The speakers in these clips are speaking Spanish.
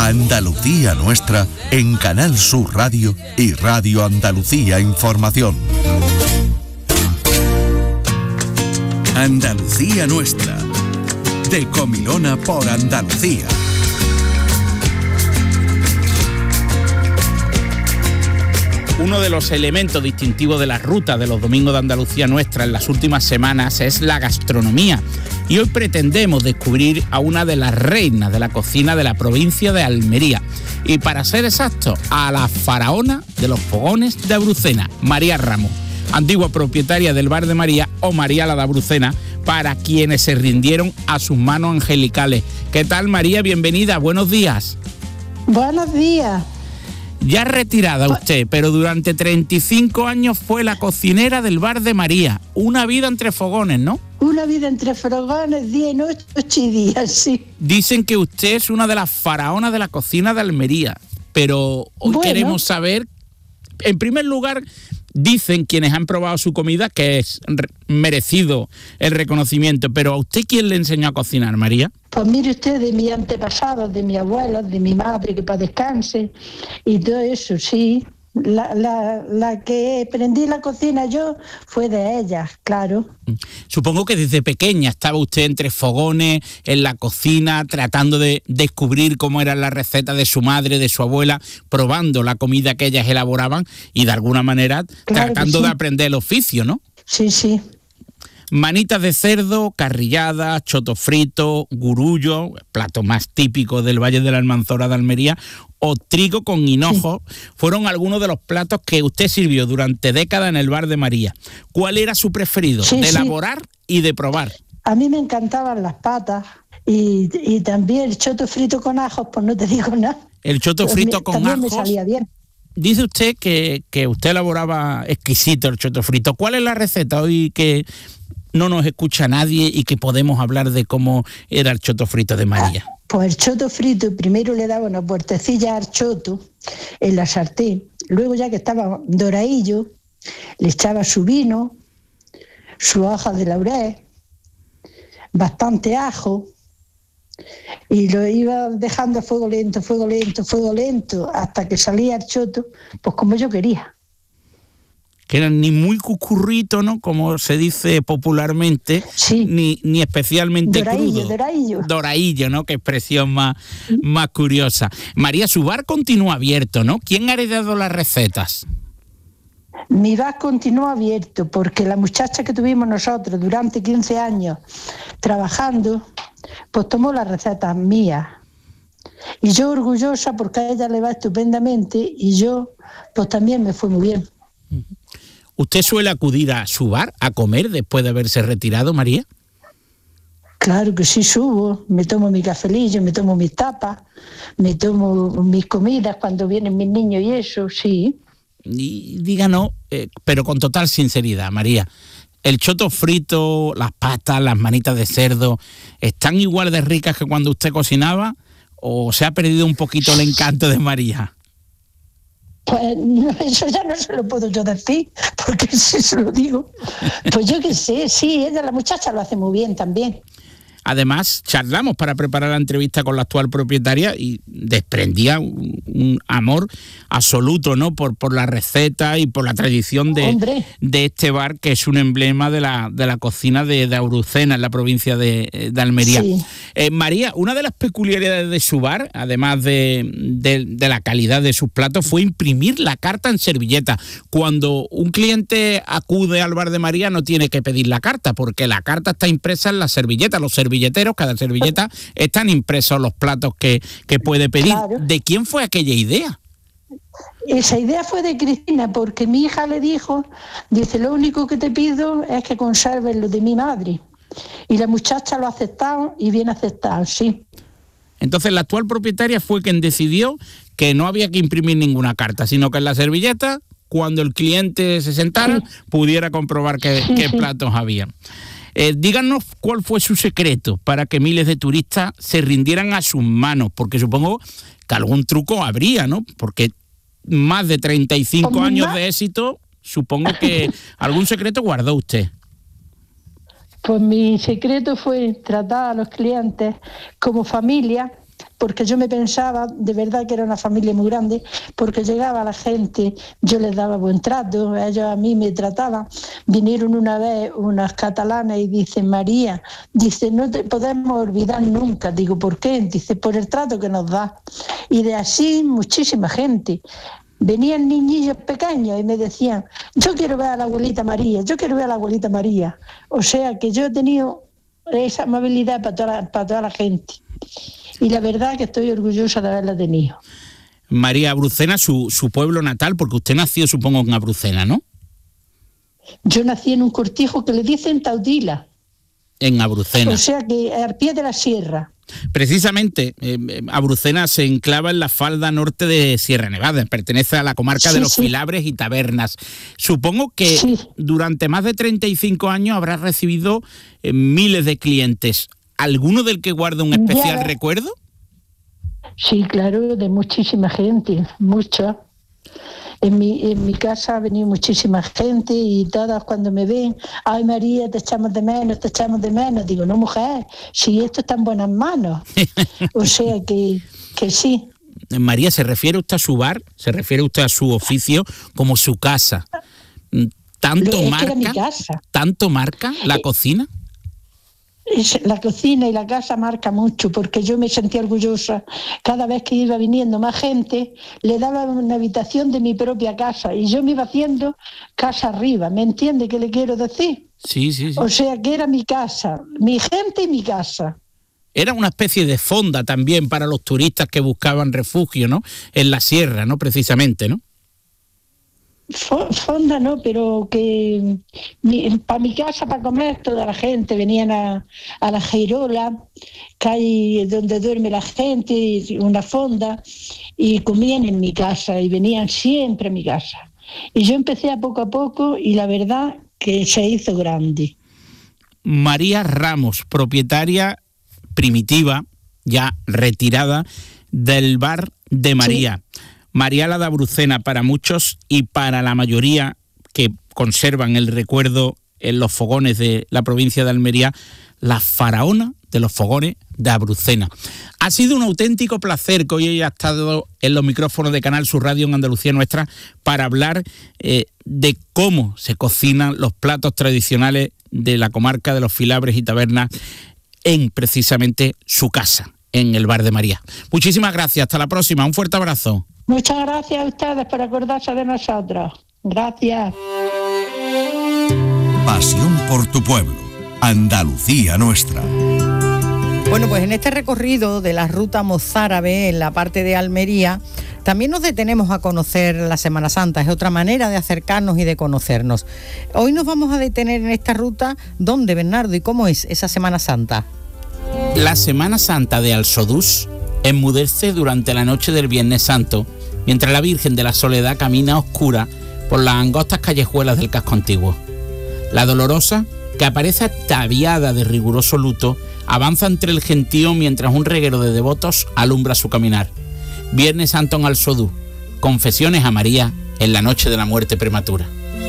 Andalucía Nuestra en Canal Sur Radio y Radio Andalucía Información. Andalucía Nuestra, de Comilona por Andalucía. Uno de los elementos distintivos de la ruta de los domingos de Andalucía Nuestra en las últimas semanas es la gastronomía. Y hoy pretendemos descubrir a una de las reinas de la cocina de la provincia de Almería. Y para ser exactos, a la faraona de los fogones de Abrucena, María Ramos, antigua propietaria del Bar de María o María la de Abrucena, para quienes se rindieron a sus manos angelicales. ¿Qué tal, María? Bienvenida, buenos días. Buenos días. Ya retirada usted, pero durante 35 años fue la cocinera del Bar de María. Una vida entre fogones, ¿no? Una vida entre fogones, día y noche y día, sí. Dicen que usted es una de las faraonas de la cocina de Almería, pero hoy queremos saber, en primer lugar, dicen quienes han probado su comida que es merecido el reconocimiento, pero ¿a usted quién le enseñó a cocinar, María? Pues mire usted, de mis antepasados, de mi abuela, de mi madre, que para descanse, y todo eso, sí. La que aprendí la cocina yo fue de ella, claro. Supongo que desde pequeña estaba usted entre fogones, en la cocina, tratando de descubrir cómo eran las recetas de su madre, de su abuela, probando la comida que ellas elaboraban y de alguna manera tratando de aprender el oficio, ¿no? Sí, sí. Manitas de cerdo, carrilladas, choto frito, gurullo, plato más típico del Valle de la Almanzora de Almería, o trigo con hinojo, fueron algunos de los platos que usted sirvió durante décadas en el Bar de María. ¿Cuál era su preferido de elaborar y de probar? A mí me encantaban las patas y también el choto frito con ajos, pues no te digo nada. El choto frito con ajos. También me salía bien. Dice usted que usted elaboraba exquisito el choto frito. ¿Cuál es la receta hoy que no nos escucha nadie y que podemos hablar de cómo era el choto frito de María? Pues el choto frito, primero le daba una puertecilla al choto en la sartén, luego ya que estaba doradillo, le echaba su vino, su hoja de laurel, bastante ajo, y lo iba dejando a fuego lento, fuego lento, fuego lento, hasta que salía el choto, pues como yo quería. Que eran ni muy cucurrito, ¿no?, como se dice popularmente, sí, ni especialmente crudo. Doradillo, ¿no?, qué expresión más curiosa. María, su bar continúa abierto, ¿no? ¿Quién ha heredado las recetas? Mi bar continúa abierto porque la muchacha que tuvimos nosotros durante 15 años trabajando, pues tomó las recetas mías. Y yo orgullosa porque a ella le va estupendamente y yo, pues también me fue muy bien. ¿Usted suele acudir a su bar a comer después de haberse retirado, María? Claro que sí, subo, me tomo mi cafelillo, me tomo mis tapas, me tomo mis comidas cuando vienen mis niños y eso, sí. Y díganos, pero con total sinceridad, María, ¿el choto frito, las patas, las manitas de cerdo, están igual de ricas que cuando usted cocinaba o se ha perdido un poquito el encanto de María? Pues eso ya no se lo puedo yo decir, porque si se lo digo, pues yo qué sé, sí, ella, la muchacha, lo hace muy bien también. Además, charlamos para preparar la entrevista con la actual propietaria y desprendía un amor absoluto, ¿no?, por la receta y por la tradición de este bar, que es un emblema de la cocina de Abrucena, en la provincia de Almería. Sí. María, una de las peculiaridades de su bar, además de la calidad de sus platos, fue imprimir la carta en servilleta. Cuando un cliente acude al Bar de María no tiene que pedir la carta, porque la carta está impresa en la servilleta. Los servilleteros, cada servilleta, están impresos los platos que puede pedir. Claro. ¿De quién fue aquella idea? Esa idea fue de Cristina, porque mi hija le dijo, dice, lo único que te pido es que conserves lo de mi madre. Y la muchacha lo ha aceptado y bien aceptado, sí. Entonces la actual propietaria fue quien decidió que no había que imprimir ninguna carta, sino que en la servilleta, cuando el cliente se sentara, pudiera comprobar qué platos había. Díganos cuál fue su secreto para que miles de turistas se rindieran a sus manos, porque supongo que algún truco habría, ¿no? Porque más de 35 años de éxito, supongo que algún secreto guardó usted. Pues mi secreto fue tratar a los clientes como familia, porque yo me pensaba de verdad que era una familia muy grande, porque llegaba la gente, yo les daba buen trato, ellos a mí me trataban. Vinieron una vez unas catalanas y dicen, María, dice, no te podemos olvidar nunca. Digo, ¿por qué? Dice, por el trato que nos da. Y de así muchísima gente. Venían niñillos pequeños y me decían, yo quiero ver a la abuelita María, yo quiero ver a la abuelita María. O sea que yo he tenido esa amabilidad para toda la gente. Y la verdad que estoy orgullosa de haberla tenido. María, Abrucena, su pueblo natal, porque usted nació, supongo, en Abrucena, ¿no? Yo nací en un cortijo que le dicen Taudila. En Abrucena. O sea que al pie de la sierra. Precisamente, Abrucena se enclava en la falda norte de Sierra Nevada, pertenece a la comarca de los Filabres y Tabernas. Supongo que durante más de 35 años habrá recibido miles de clientes. ¿Alguno del que guarda un especial recuerdo? Sí, claro, de muchísima gente, mucha. En mi casa ha venido muchísima gente y todas cuando me ven, ay María, te echamos de menos. Digo, no mujer, si esto está en buenas manos. O sea que sí. María, ¿se refiere usted a su bar? ¿Se refiere usted a su oficio como su casa? ¿Tanto marca la cocina? La cocina y la casa marca mucho, porque yo me sentía orgullosa. Cada vez que iba viniendo más gente, le daba una habitación de mi propia casa y yo me iba haciendo casa arriba. ¿Me entiende qué le quiero decir? Sí. O sea que era mi casa, mi gente y mi casa. Era una especie de fonda también para los turistas que buscaban refugio, ¿no? En la sierra, ¿no? Precisamente, ¿no? Fonda no, pero que para mi casa, para comer, toda la gente venían a la Jairola, que hay donde duerme la gente, una fonda, y comían en mi casa y venían siempre a mi casa. Y yo empecé a poco y la verdad que se hizo grande. María Ramos, propietaria primitiva, ya retirada, del bar de María. Sí. María la de Abrucena para muchos y para la mayoría que conservan el recuerdo en los fogones de la provincia de Almería, la faraona de los fogones de Abrucena. Ha sido un auténtico placer que hoy haya estado en los micrófonos de Canal Sur Radio en Andalucía Nuestra para hablar de cómo se cocinan los platos tradicionales de la comarca de los Filabres y Tabernas en precisamente su casa, en el bar de María. Muchísimas gracias, hasta la próxima, un fuerte abrazo. Muchas gracias a ustedes por acordarse de nosotros. Gracias. Pasión por tu pueblo, Andalucía Nuestra. Bueno, pues en este recorrido de la ruta mozárabe en la parte de Almería, también nos detenemos a conocer la Semana Santa. Es otra manera de acercarnos y de conocernos. Hoy nos vamos a detener en esta ruta. ¿Dónde, Bernardo? ¿Y cómo es esa Semana Santa? La Semana Santa de Alsodús enmudece durante la noche del Viernes Santo, mientras la Virgen de la Soledad camina oscura por las angostas callejuelas del casco antiguo. La Dolorosa, que aparece ataviada de riguroso luto, avanza entre el gentío mientras un reguero de devotos alumbra su caminar. Viernes Santo en Alsodús, confesiones a María en la noche de la muerte prematura.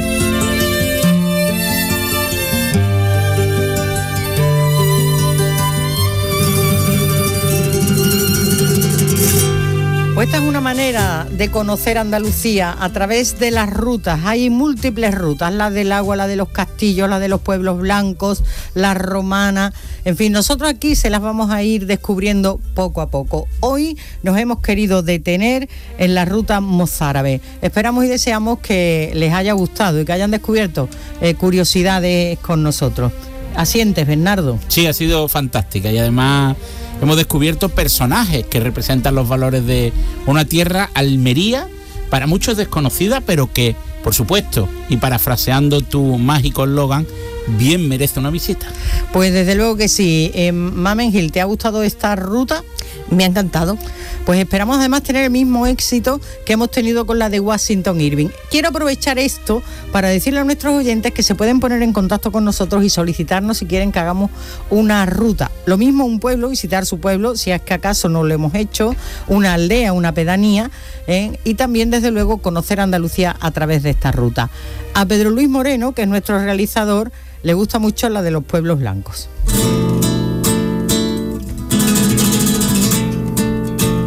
Pues esta es una manera de conocer Andalucía a través de las rutas. Hay múltiples rutas, la del agua, la de los castillos, la de los pueblos blancos, la romana. En fin, nosotros aquí se las vamos a ir descubriendo poco a poco. Hoy nos hemos querido detener en la ruta mozárabe. Esperamos y deseamos que les haya gustado y que hayan descubierto curiosidades con nosotros. ¿Asientes, Bernardo? Sí, ha sido fantástica y además hemos descubierto personajes que representan los valores de una tierra, Almería, para muchos desconocida, pero que, por supuesto, y parafraseando tu mágico eslogan, bien merece una visita. Pues desde luego que sí. Mamen Gil, ¿te ha gustado esta ruta? Me ha encantado. Pues esperamos además tener el mismo éxito que hemos tenido con la de Washington Irving. Quiero aprovechar esto para decirle a nuestros oyentes que se pueden poner en contacto con nosotros y solicitarnos si quieren que hagamos una ruta. Lo mismo un pueblo, visitar su pueblo, si es que acaso no lo hemos hecho, una aldea, una pedanía, y también desde luego conocer Andalucía a través de esta ruta. A Pedro Luis Moreno, que es nuestro realizador, le gusta mucho la de los pueblos blancos.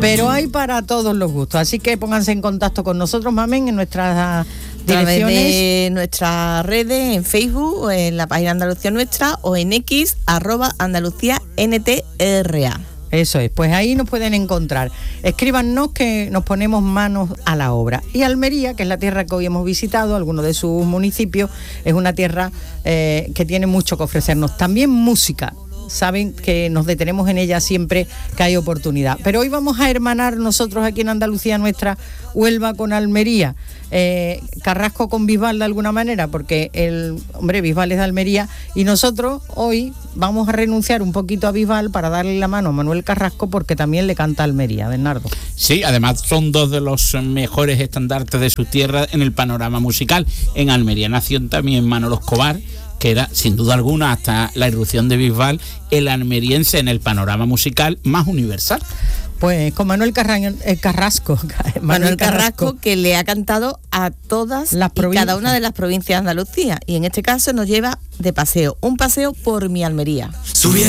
Pero hay para todos los gustos, así que pónganse en contacto con nosotros, Mamen, en nuestras direcciones. De nuestras redes, en Facebook, o en la página Andalucía Nuestra, o en X, @AndalucíaNTRA. Eso es, pues ahí nos pueden encontrar. Escríbanos que nos ponemos manos a la obra. Y Almería, que es la tierra que hoy hemos visitado, algunos de sus municipios, es una tierra que tiene mucho que ofrecernos. También música. Saben que nos detenemos en ella siempre que hay oportunidad. Pero hoy vamos a hermanar nosotros aquí en Andalucía Nuestra, Huelva con Almería, Carrasco con Bisbal de alguna manera, porque Bisbal es de Almería, y nosotros hoy vamos a renunciar un poquito a Bisbal para darle la mano a Manuel Carrasco, porque también le canta Almería, Bernardo. Sí, además son dos de los mejores estandartes de su tierra en el panorama musical. En Almería nació también Manolo Escobar, que era, sin duda alguna, hasta la irrupción de Bisbal, el almeriense en el panorama musical más universal. Pues con Manuel Carrasco. Manuel Carrasco, que le ha cantado a todas y cada una de las provincias de Andalucía. Y en este caso nos lleva de paseo, un paseo por mi Almería.